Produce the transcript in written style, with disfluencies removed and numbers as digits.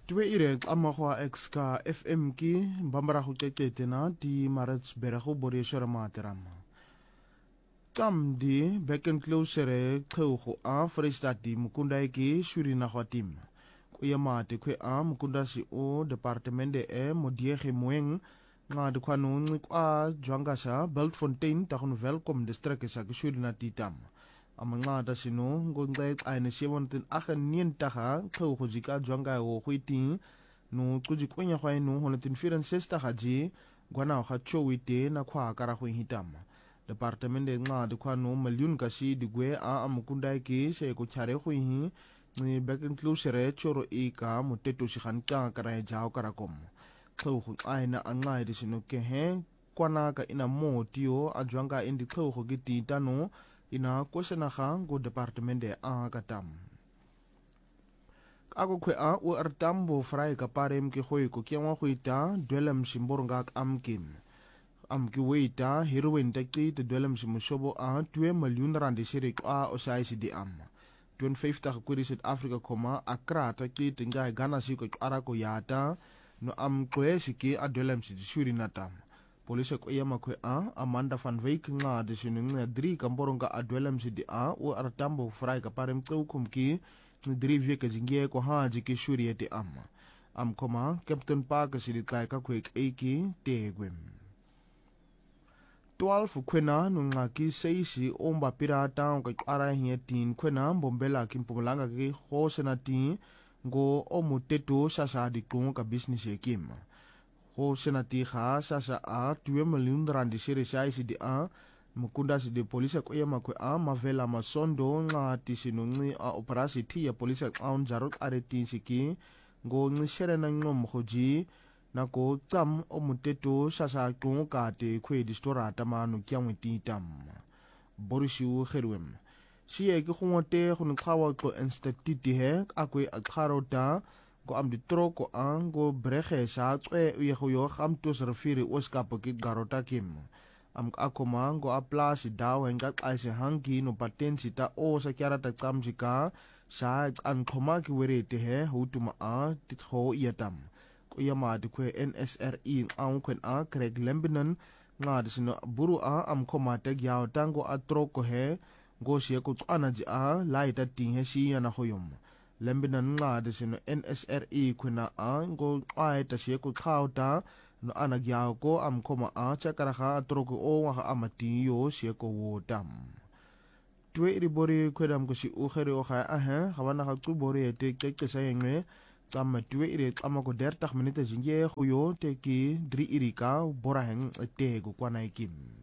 Tue ire amagwa exka FM ki bambara go keketena di Maritzburg go boreshere materam. Tam di back and closure go a Freestad di mukunda ki shuri na go team. Ko ya mate kwe a mukunda si o departement de modiege moeng nga de kwanu kwa jwangasa Beltfontein ta gon welkom district sa ke shuri na titam. Amanga da sino ngongqeq ayne 798 go go jika jwanga go kwiting no kujikwenya kwa ino 164 haji gwana ga chowite na kwa kara go hitam. Departement nga de kwanu million kasi digwe a amukunda ke se ko chare go hi ni back inclusive choro eka moteto shiganka kara jao kara kom. Go go ayna anga de sino ke he kwana ka ina motio a jwanga indi go go gitita no ina kwesena go departement a katam. Ako kwe a u artambo frai ka parem ke hoi ko kiamwa huita dwelem simboronga amkin. Amki weita heroin tekti te dwelem simushobo a 2 miljoen rand sirik a osaisi di am. 250 kwiri South Africa koma akra tekti te ngai Ghana si ko arako yata no am kwe siki a dwelem si shuri natam. Polisi ko iya makwe a Amanda van Wyk nga de sinunga 3 kamboronga a dwelem si di a u artambo frai ka parem ke hukumki ni 3 weke jingie ko haji ke shuri ete am koma Captain Park si kai ka kwek eki tegwem 12 kwena nunga ki seisi omba pirata ka ara hie tin kwena bombela ki mpumlanga ki hosena tin go omuteto sasa di ko ka business ekim hosena ti ha sasa a 2 miljoen rand siri sai di a mukunda si de polisi ko yema ko a mavela masondo nga tisinungi a operasi ti ya polisi aun jarot areti siki go ngishere na ngom khoji na ko tsam o muteto sasa ko ka te khwe di stora tamanu kyangwe titam borishu kherwem siye ke khongote khon khawa ko institute he akwe akharota go am di troko an go brege sa tswe ye go yo gamtos refiri oskapo ki garota kim am akoma go aplasi daw enga aise hangi no patensi ta o sa kyara ta tsamjika sa an khoma ki werete he hutuma a titho yatam ko yama de kwe NSRE an kwen a Craig Lembinan nga de sino buru a am khoma te gyaw tango a troko he go sie ko tsana ji a laita ting he si yana hoyum Lembinan nga de sino NSRE kwena a go ai ta sie ko khauta no anagyaw ko am koma a chakaraha troko o wa amati yo sie ko wotam twe ribori kwedam ko si ukhere o kha khawana ka kubori ete ke sayenge tsama twe ire tsama ko 30 minute jinge go yo te ki 3 irika bora heng te go kwana ikim